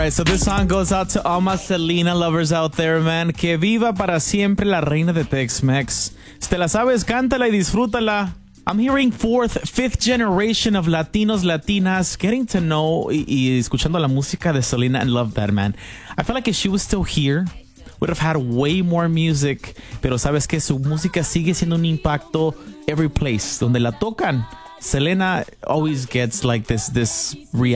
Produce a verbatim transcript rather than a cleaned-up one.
Alright, so this song goes out to all my Selena lovers out there, man. Que viva para siempre la reina de Tex-Mex. Si te la sabes, cántala y disfrútala. I'm hearing fourth, fifth generation of Latinos, Latinas getting to know y, y escuchando la música de Selena and love that, man. I feel like if she was still here, would have had way more music. Pero sabes que su música sigue siendo un impacto every place donde la tocan. Selena always gets like this, this reaction.